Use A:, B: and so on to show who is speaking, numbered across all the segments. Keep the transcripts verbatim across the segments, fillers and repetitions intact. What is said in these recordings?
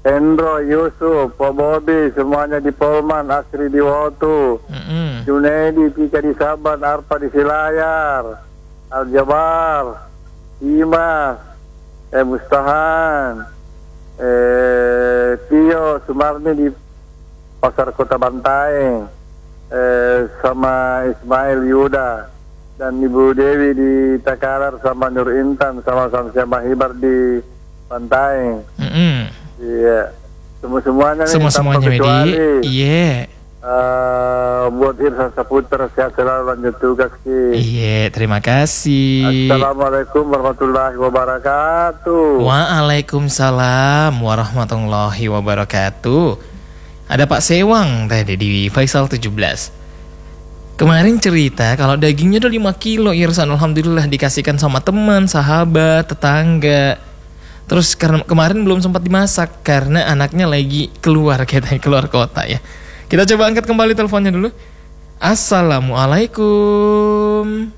A: Hendro, Yusuf, Pak Bobi, semuanya di Polman, Asri di Wotu, mm-hmm. Junaidi, Pika di Saban, Arpa di Silayar, Aljabar, Dimas, eh, Mustahan, eh, Tio, Sumarni di Pasar Kota Bantaeng, eh, sama Ismail Yuda, dan Ibu Dewi di Takalar, sama Nur Intan, sama Samsia Mahibar di Bantaeng.
B: Mm-hmm.
A: Iya, semua-semuanya nih,
B: semua semuanya
A: kecuali.
B: Iya.
A: Uh, buat Irsan Saputra, sehat selalu, lanjut tugas Ki.
B: Iya, terima kasih.
A: Assalamualaikum warahmatullahi wabarakatuh.
B: Waalaikumsalam warahmatullahi wabarakatuh. Ada Pak Sewang tadi di Faisal tujuh belas. Kemarin cerita kalau dagingnya udah lima kilo Irsan, alhamdulillah dikasihkan sama teman, sahabat, tetangga. Terus karena kemarin belum sempat dimasak karena anaknya lagi keluar katanya, keluar kota ya. Kita coba angkat kembali teleponnya dulu. Assalamualaikum.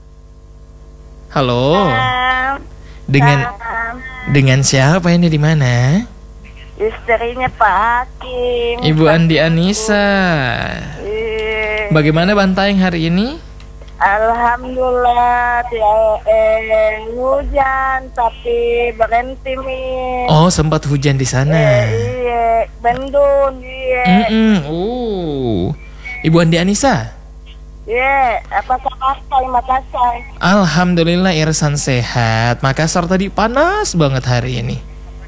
B: Halo. Dengan dengan siapa ini, di mana?
C: Istrinya Pak Hakim.
B: Ibu Andi Anissa. Bagaimana Bantaeng hari ini?
C: Alhamdulillah, eh, hujan tapi berhenti nih.
B: Oh, sempat hujan di sana.
C: Eh, iya, bendung, iya.
B: Mm-mm. Oh, Ibu Andi Anissa.
C: Iya, apa kabar di Makassar?
B: Alhamdulillah Irsan sehat. Makassar tadi panas banget hari ini.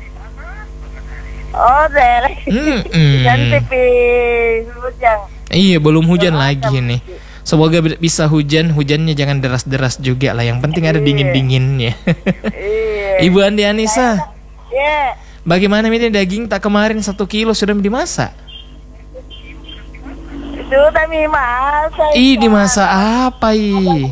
C: Oh, deh.
B: Mm-mm.
C: Ganti hujan.
B: Iya, belum hujan lagi nih. Semoga bisa hujan, hujannya jangan deras-deras juga lah. Yang penting ada dingin-dinginnya. Ibu Andi Anissa,
C: yeah.
B: Bagaimana ini daging tak kemarin satu kilo sudah dimasak?
C: Sudah dimasak.
B: Ih, dimasak apa ih?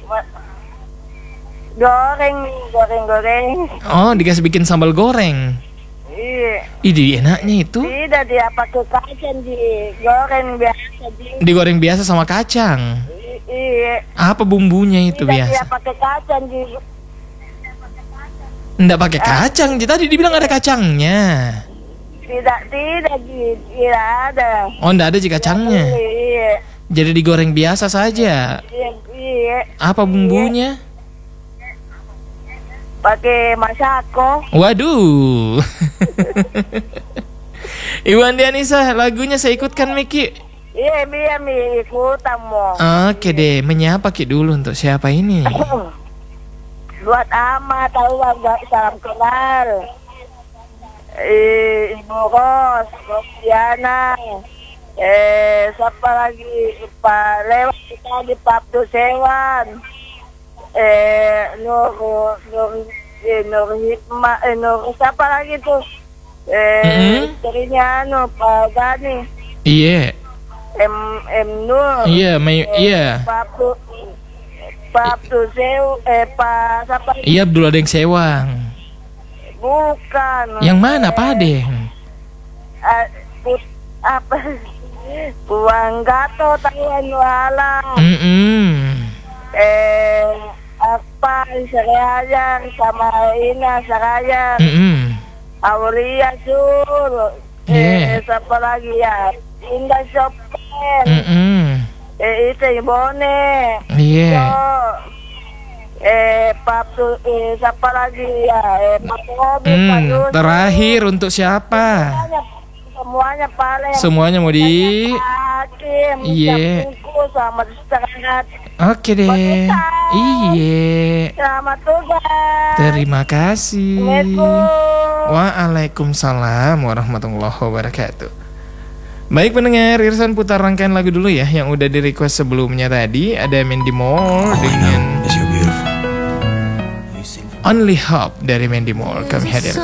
C: Goreng, goreng-goreng.
B: Oh, dikasih bikin sambal goreng.
C: Iya.
B: Ih, enaknya itu.
C: Tidak, dia pakai kacang, di goreng biasa. Di...
B: Digoreng biasa sama kacang.
C: I- iya.
B: Apa bumbunya itu
C: tidak,
B: biasa?
C: Dia pakai kacang, di.
B: Enggak pakai kacang, tadi dibilang ada kacangnya.
C: Tidak, tidak, di. Tidak ada.
B: Oh, enggak ada sih kacangnya.
C: Iya.
B: Jadi digoreng biasa saja.
C: Iya. Iya.
B: Apa bumbunya?
C: Pakai masako.
B: Waduh. Ibu Andi Anissa, lagunya saya ikutkan Miki.
C: Iya, biar mi ikutan mo.
B: Oke deh, menyapa Ki dulu untuk siapa ini?
C: Buat Ama, tahu nggak, salam kenal. Eh, Ibu Ros, Rosiana. Eh, siapa lagi? Pak lewat kita di Pak Sewan. Eh, Nur, Nur, eh, Nur Hikmah, eh, Nur, siapa lagi tuh? Eh, mm-hmm. Istrinya anu, Pak Gani.
B: Iya.
C: M, M Nur.
B: Iya, May, eh, iya.
C: Pak Tu, Pak Tu Sew, eh, Pak siapa?
B: Iya, Abdul Adeng Sewang.
C: Bukan.
B: Yang mana, eh, Pak Adeng?
C: Uh, put, apa? Buang gato, tahuan wala.
B: Mm-mm.
C: Eh, apa Seraya sama Ina Seraya,
B: mm-hmm.
C: Aulia Sur,
B: yeah.
C: eh siapa lagi ya, Indah Sopen,
B: mm-hmm.
C: eh itu Ibone,
B: iya, yeah.
C: eh Pak tu, eh siapa lagi ya, eh Pak Robi,
B: mm,
C: Pak Yusuf.
B: Terakhir untuk siapa?
C: Semuanya, semuanya paling.
B: Semuanya mau di.
C: Hakim,
B: iya.
C: Sama setengah.
B: Oke deh. Iya.
C: Selamat tugas.
B: Terima kasih.
C: Assalamualaikum.
B: Waalaikumsalam warahmatullahi wabarakatuh. Baik pendengar, Irsan putar rangkaian lagu dulu ya yang udah di request sebelumnya tadi. Ada Mandy Moore dengan Only Hope dari Mandy Moore kami hadirkan.